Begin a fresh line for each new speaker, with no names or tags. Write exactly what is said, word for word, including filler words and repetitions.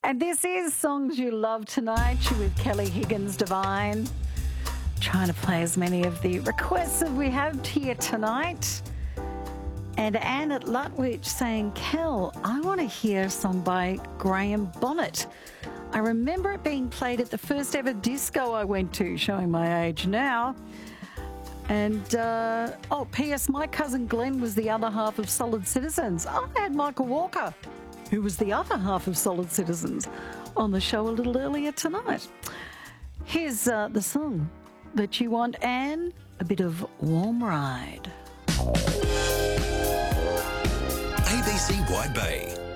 And this is Songs You Love Tonight with Kelly Higgins Divine. Trying to play as many of the requests that we have here tonight. And Anne at Lutwich saying, Kel, I want to hear a song by Graham Bonnet. I remember it being played at the first ever disco I went to, showing my age now. And, uh, oh, P S my cousin Glenn was the other half of Solid Citizens. I had Michael Walker, who was the other half of Solid Citizens, on the show a little earlier tonight. Here's uh, the song that you want, Anne, a bit of Warm Ride.
A B C Wide Bay.